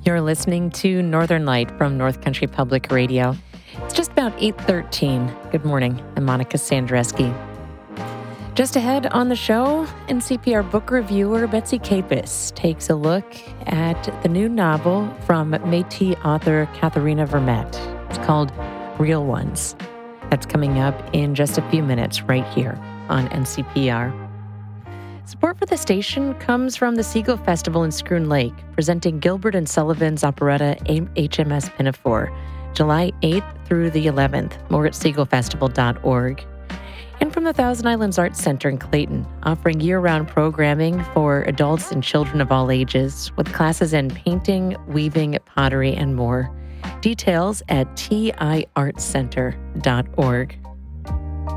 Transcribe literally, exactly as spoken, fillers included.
You're listening to Northern Light from North Country Public Radio. It's just about eight thirteen. Good morning. I'm Monica Sandreski. Just ahead on the show, N C P R book reviewer Betsy Kapus takes a look at the new novel from Métis author Katharina Vermette. It's called Real Ones. That's coming up in just a few minutes right here on N C P R. Support for the station comes from the Seagull Festival in Schroon Lake, presenting Gilbert and Sullivan's operetta H M S Pinafore, July eighth through the eleventh, more at seagull festival dot org. And from the Thousand Islands Arts Center in Clayton, offering year-round programming for adults and children of all ages, with classes in painting, weaving, pottery, and more. Details at T I arts center dot org.